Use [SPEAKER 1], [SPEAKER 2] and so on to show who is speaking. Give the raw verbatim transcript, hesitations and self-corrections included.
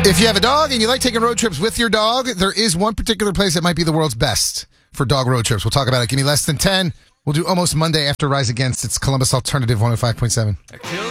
[SPEAKER 1] If you have a dog and you like taking road trips with your dog, there is one particular place that might be the world's best for dog road trips. We'll talk about it. Give me less than ten. We'll do almost Monday after Rise Against. It's Columbus Alternative one oh five point seven.